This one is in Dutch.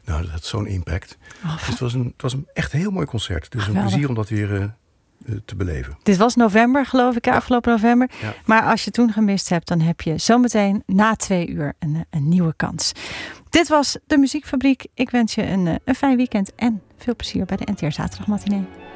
Nou, dat had zo'n impact. Oh, Dus het was een echt heel mooi concert. Dus een plezier om dat weer te beleven. Dit was november, geloof ik, afgelopen november. Ja. Maar als je toen gemist hebt, dan heb je zometeen na 2 uur een nieuwe kans. Dit was de Muziekfabriek. Ik wens je een fijn weekend en veel plezier bij de NTR Zaterdagmatinee.